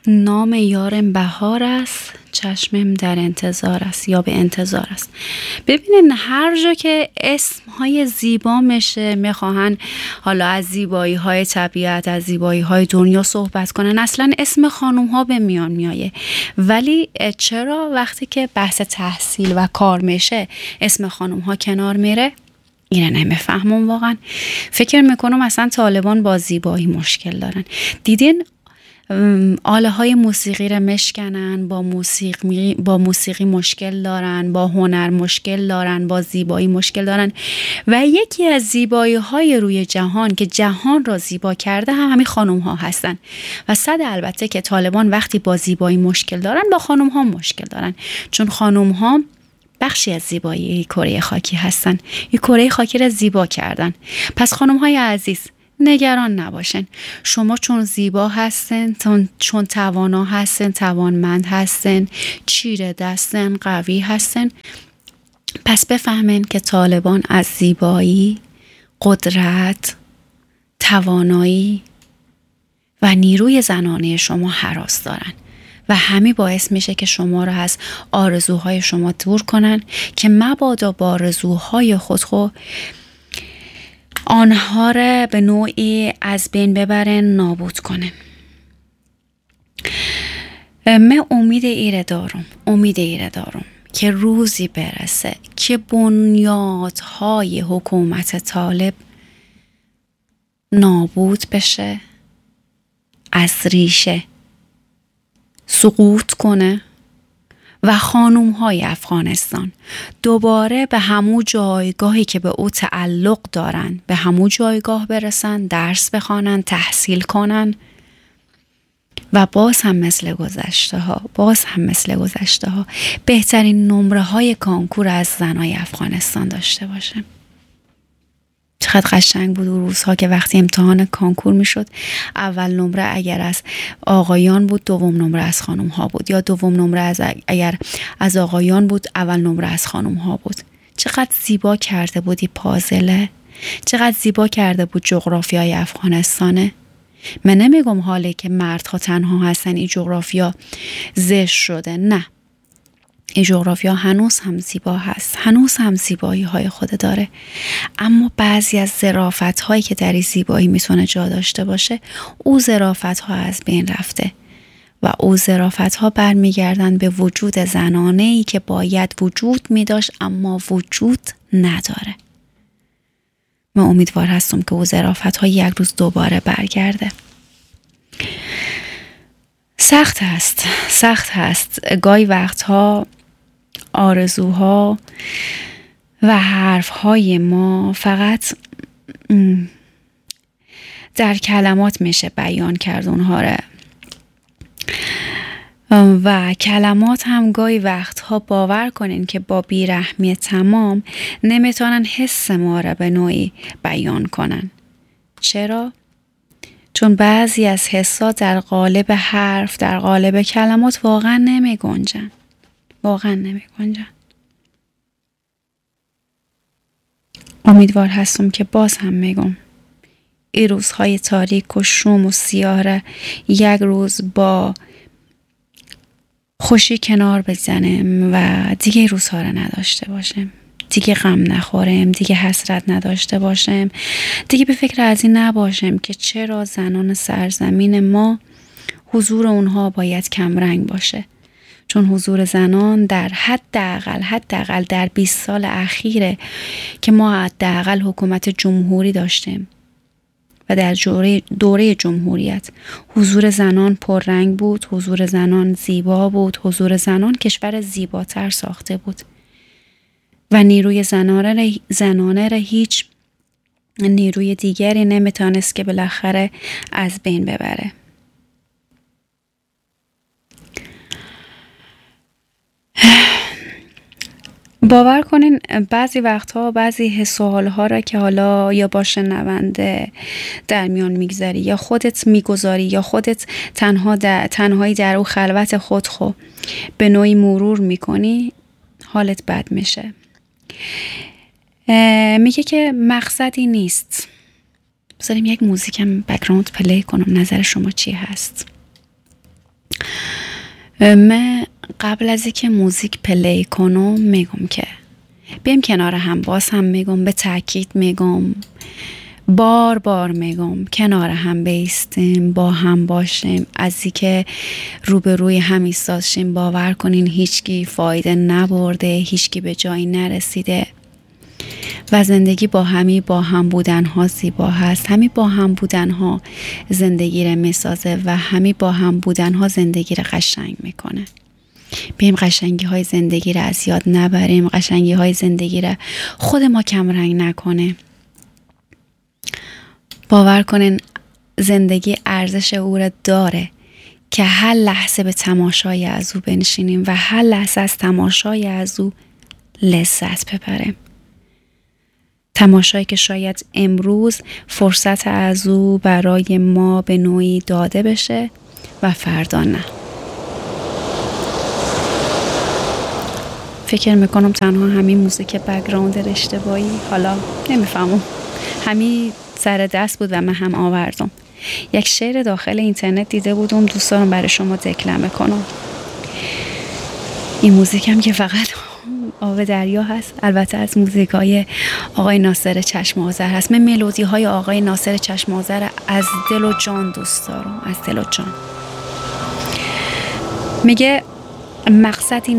نام یارم بهار است، چشمم در انتظار است یا به انتظار است. ببینین هر جا که اسمهای زیبا میخواهن حالا از زیبایی های طبیعت، از زیبایی های دنیا صحبت کنن، اصلا اسم خانوم ها به میان میایه. ولی چرا وقتی که بحث تحصیل و کار میشه اسم خانوم ها کنار میره؟ اینه نمیفهمم واقعا. فکر میکنم اصلا طالبان با زیبایی مشکل دارن. دیدین آله های موسیقی رو مشکنن، با موسیقی مشکل دارن، با هنر مشکل دارن، با زیبایی مشکل دارن. و یکی از زیبایی های روی جهان که جهان را زیبا کرده همین خانوم ها هستن. و البته که طالبان وقتی با زیبایی مشکل دارن با خانوم ها مشکل دارن، چون خانوم ها بخشی از زیبایی کره خاکی هستن. این کره خاکی را زیبا کردن. پس خانوم های عزیز نگران نباشن. شما چون زیبا هستن، چون توانا هستن، توانمند هستن، چیره دستن، قوی هستن، پس بفهمین که طالبان از زیبایی، قدرت، توانایی و نیروی زنانه شما هراس دارن و همین باعث میشه که شما را از آرزوهای شما دور کنن که مبادا با آرزوهای خود آنها را به نوعی از بین ببرن، نابود کنن. من امید ایره دارم که روزی برسه که بنیادهای حکومت طالب نابود بشه، از ریشه سقوط کنه و خانوم‌های افغانستان دوباره به همون جایگاهی که به او تعلق دارن، به همون جایگاه برسن، درس بخوانن، تحصیل کنن و باز هم مثل گذشته ها بهترین نمره های کانکور از زنای افغانستان داشته باشه. چقدر قشنگ بود اون روزها که وقتی امتحان کانکور میشد اول نمره اگر از آقایان بود دوم نمره از خانم ها بود، یا دوم نمره اگر از آقایان بود اول نمره از خانم ها بود. چقدر زیبا کرده بودی پازله، چقدر زیبا کرده بود جغرافیای افغانستانه. من نمیگم حاله که مردها تنها هستن این جغرافیا زشت شده، نه، این جغرافیا هنوز هم زیبا هست، هنوز هم زیبایی های خود داره، اما بعضی از ظرافت هایی که در این زیبایی میتونه جا داشته باشه او ظرافت ها از بین رفته و او ظرافت ها برمیگردن به وجود زنانه ای که باید وجود میداشت اما وجود نداره. من امیدوار هستم که او ظرافت ها یک روز دوباره برگرده. سخت هست گاهی وقتها آرزوها و حرفهای ما فقط در کلمات میشه بیان کرد اونها را و کلمات هم گاهی وقتها باور کنین که با بیرحمی تمام نمیتونن حس ما را به نوعی بیان کنن. چرا؟ چون بعضی از حسا در قالب حرف، در قالب کلمات واقعا نمی گنجن. امیدوار هستم که باز هم میگم این روزهای تاریک و شوم و سیاه را یک روز با خوشی کنار بزنم و دیگه روزها را نداشته باشم، دیگه غم نخورم، دیگه حسرت نداشته باشم، دیگه به فکر از این نباشم که چرا زنان سرزمین ما حضور اونها باید کمرنگ باشه. چون حضور زنان در حداقل در 20 سال اخیره که ما حداقل حکومت جمهوری داشتیم و در دوره جمهوریت حضور زنان پررنگ بود، حضور زنان زیبا بود، حضور زنان کشور زیباتر ساخته بود و نیروی زنانه را هیچ نیروی دیگری نمیتونست که بالاخره از بین ببره. باور کنین بعضی وقتها بعضی حس و حالها را که حالا یا با شنونده در میان میگذاری یا خودت میگذاری یا خودت تنهایی در او خلوت خود به نوعی مرور میکنی، حالت بد میشه. میگه که مقصدی نیست. بذاریم یک موزیکم بک‌گراند پلی کنم، نظر شما چی هست؟ من قبل از اینکه موزیک پلی کنم میگم که بیم کنار هم، باز هم میگم، به تاکید میگم، بار بار میگم کنار هم بیستیم، با هم باشیم. از اینکه روبروی هم ایستاد شیم، باور کنین هیچکی فایده نبرده، هیچکی به جایی نرسیده و زندگی با هم بودن ها زیبا هست. همی با هم بودن ها زندگی رو میسازه و همی با هم بودن ها زندگی رو قشنگ میکنه. بیم قشنگی های زندگی رو از یاد نبریم، قشنگی های زندگی رو خود ما کمرنگ نکنه. باور کنین زندگی ارزش او را داره که هر لحظه به تماشای از او بنشینیم و هر لحظه از تماشای از او لذت ببریم. تماشایی که شاید امروز فرصت از او برای ما به نوعی داده بشه و فردا نه. فکر میکنم تنها همین موزیک بک‌گراند اشتباهی، حالا نمیفهمم، همین سر دست بود و من هم آوردم. یک شعر داخل اینترنت دیده بودم، دوست دارم برای شما دکلمه کنم. این موزیک هم که فقط آب دریا هست، البته از موزیکای آقای ناصر چشم آذر هست. من ملودی های آقای ناصر چشم آذر از دل و جان دوست دارم، از دل و جان. میگه مقصدی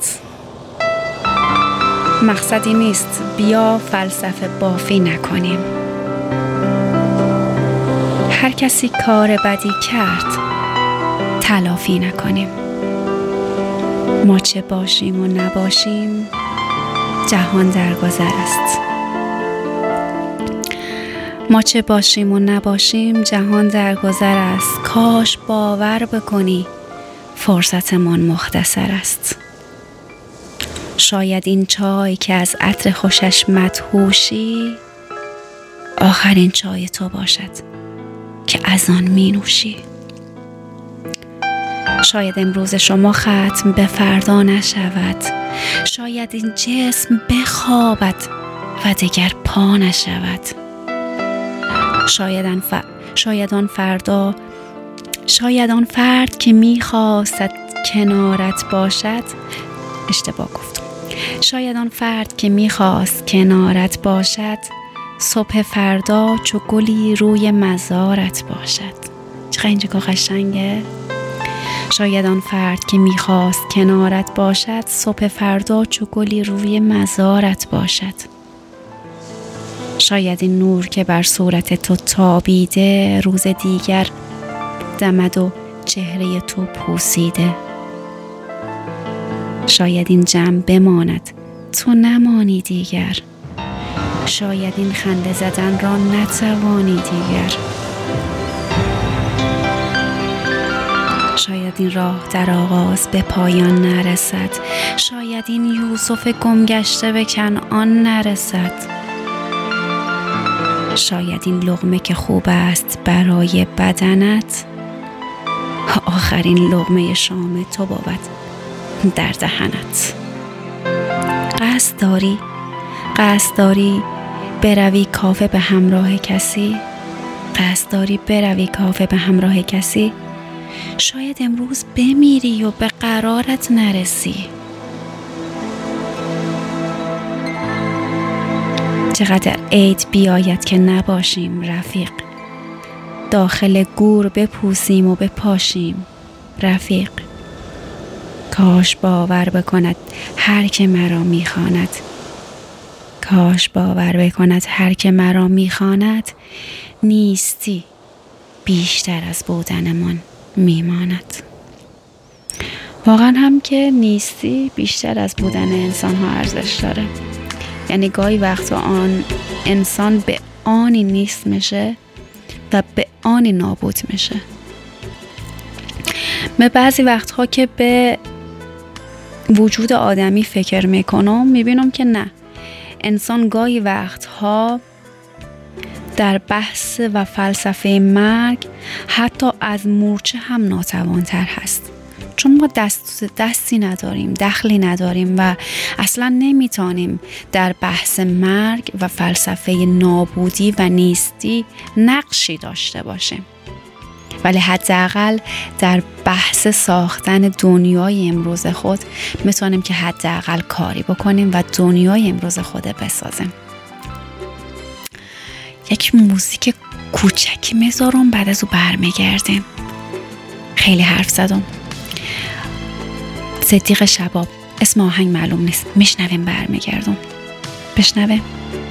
نیست بیا فلسفه بافی نکنیم. هر کسی کار بدی کرد تلافی نکنیم. ما چه باشیم و نباشیم جهان درگذر است. ما چه باشیم و نباشیم جهان درگذر است. کاش باور بکنی فرصتمان مختصر است. شاید این چای که از عطر خوشش مدهوشی آخرین چای تو باشد که از آن می نوشی. شاید امروز شما ختم به فردا نشود. شاید این جسم بخوابد و دگر پا نشود. شاید آن فرد که می‌خواست کنارت باشد، اشتباه گفتم. شاید آن فرد که می‌خواست کنارت باشد، صبح فردا چو گلی روی مزارت باشد. چقدر اینجا قشنگه. شاید آن فرد که میخواست کنارت باشد، صبح فردا چو گلی روی مزارت باشد. شاید این نور که بر صورت تو تابیده، روز دیگر دمد و چهره تو پوسیده. شاید این جمع بماند تو نمانی دیگر. شاید این خنده زدن را نتوانی دیگر. شاید این راه در آغاز به پایان نرسد. شاید این یوسف گم گشته به کنعان نرسد. شاید این لقمه که خوب است برای بدنت، آخرین لقمه شام تو بود در دهنت. قصد داری بروی کافه به همراه کسی؟ قصد داری بروی کافه به همراه کسی؟ شاید امروز بمیری و به قرارت نرسی. چقدر عید بیاید که نباشیم رفیق. داخل گور بپوسیم و بپاشیم رفیق. کاش باور بکند هر که مرا میخواند. کاش باور بکند هر که مرا میخواند. نیستی بیشتر از بودنمان میماند. واقعا هم که نیستی بیشتر از بودن انسان ها ارزش داره. یعنی گاهی وقتا آن انسان به آنی نیست میشه و به آنی نابود میشه. من بعضی وقتها که به وجود آدمی فکر میکنم میبینم که نه، انسان گاهی وقتها در بحث و فلسفه مرگ حتی از مورچه هم ناتوانتر هست. چون ما دستی نداریم، دخلی نداریم و اصلا نمیتونیم در بحث مرگ و فلسفه نابودی و نیستی نقشی داشته باشیم. ولی حداقل در بحث ساختن دنیای امروز خود میتونیم که حداقل کاری بکنیم و دنیای امروز خود بسازیم. یک موزیک کوچکی میذارم، بعد از او برمیگردیم. خیلی حرف زدم. صدیق شباب، اسم آهنگ معلوم نیست، میشنویم برمیگردم. بشنویم.